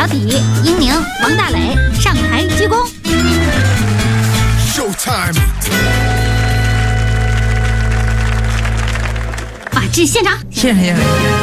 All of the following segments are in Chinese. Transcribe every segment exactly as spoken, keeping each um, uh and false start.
比、英宁、王大磊上台鞠躬。 Showtime！ 法治现场， 谢谢谢谢。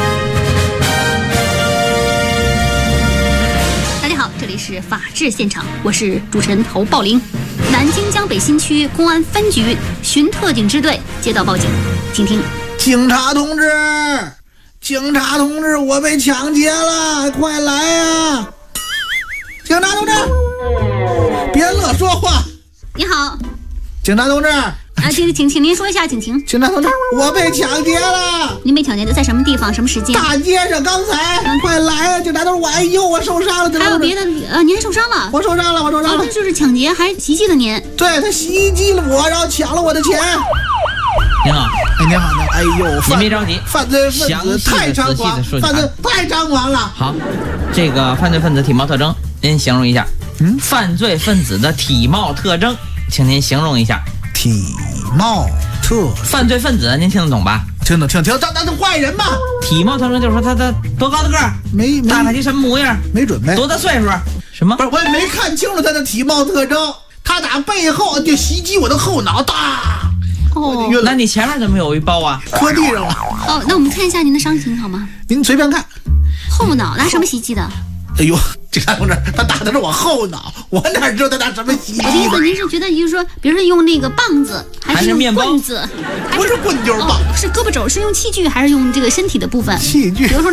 大家好，这里是法治现场，我是主持人侯宝林。南京江北新区公安分局巡特警支队接到报警，请听。 警察同志，警察同志，我被抢劫了，快来呀！警察同志，别乐说话。 你好， 警察同志， 啊，请请请您说一下警情。 警察同志，我被抢劫了。 您被抢劫的在什么地方、什么时间？ 大街上，刚才，嗯、快来呀！警察同志，我哎呦，我受伤了。 还有别的？呃，您受伤了？ 我受伤了，我受伤了。 哦，这就是抢劫还袭击了您？ 对，他袭击了我，然后抢了我的钱。 您好， 哎，您好，您哎呦， 您别着急， 犯罪分子太猖狂，犯罪太张狂了。 好，这个犯罪分子体貌特征，您形容一下。嗯，犯罪分子的体貌特征，请您形容一下。 体貌特， 犯罪分子您听得懂吧？ 听懂，听听，他他是坏人嘛？ 体貌特征就是说他他多高的个儿， 没大概什么模样， 没准备， 多大岁数，什么？ 不是，我也没看清楚他的体貌特征。他打背后就袭击我的后脑，大。 哦， 那你前面怎么有一包啊？ 磕地上了。 哦，那我们看一下您的伤情好吗？ 您随便看。 后脑拿什么袭击的？ 哎呦，警察同志，他打的是我后脑，我哪知道他打什么袭击的？ 我的意思，您是觉得就是说，比如说用那个棒子，还是用棍子？ 不是棍就是棒， 哦，是胳膊肘，是用器具还是用这个身体的部分？ 器具， 比如说。